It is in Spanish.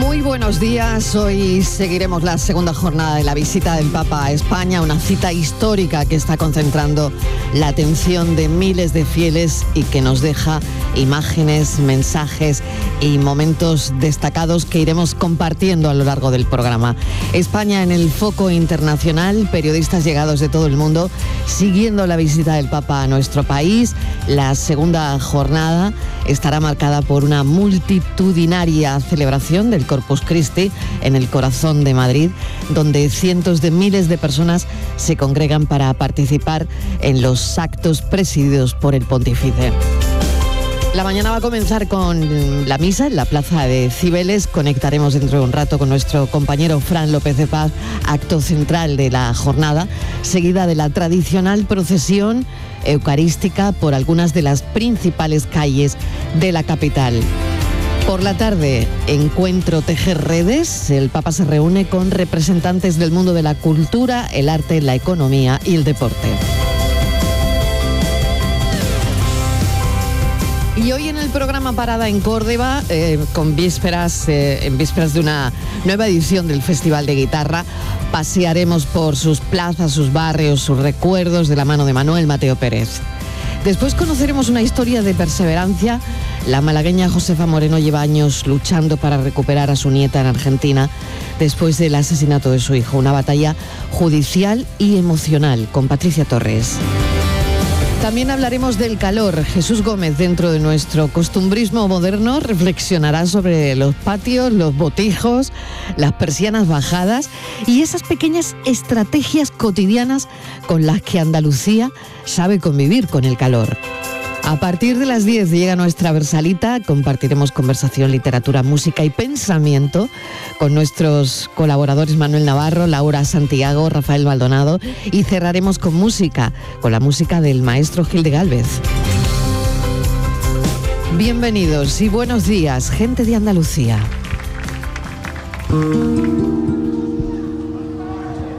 Muy buenos días. Hoy seguiremos la segunda jornada de la visita del Papa a España, una cita histórica que está concentrando la atención de miles de fieles y que nos deja imágenes, mensajes y momentos destacados que iremos compartiendo a lo largo del programa. España en el foco internacional, periodistas llegados de todo el mundo siguiendo la visita del Papa a nuestro país. La segunda jornada estará marcada por una multitudinaria celebración del Corpus Christi en el corazón de Madrid, donde cientos de miles de personas se congregan para participar en los actos presididos por el pontífice. La mañana va a comenzar con la misa en la plaza de Cibeles. Conectaremos dentro de un rato con nuestro compañero Fran López de Paz, acto central de la jornada, seguida de la tradicional procesión eucarística por algunas de las principales calles de la capital. Por la tarde, encuentro Tejer Redes. El Papa se reúne con representantes del mundo de la cultura, el arte, la economía y el deporte. Y hoy en el programa Parada en Córdoba, en vísperas de una nueva edición del Festival de Guitarra, pasearemos por sus plazas, sus barrios, sus recuerdos de la mano de Manuel Mateo Pérez. Después conoceremos una historia de perseverancia. La malagueña Josefa Moreno lleva años luchando para recuperar a su nieta en Argentina después del asesinato de su hijo. Una batalla judicial y emocional con Patricia Torres. También hablaremos del calor. Jesús Gómez, dentro de nuestro costumbrismo moderno, reflexionará sobre los patios, los botijos, las persianas bajadas y esas pequeñas estrategias cotidianas con las que Andalucía sabe convivir con el calor. A partir de las 10 llega nuestra Versalita. Compartiremos conversación, literatura, música y pensamiento con nuestros colaboradores Manuel Navarro, Laura Santiago, Rafael Maldonado, y cerraremos con música, con la música del maestro Gil de Gálvez. Bienvenidos y buenos días, gente de Andalucía.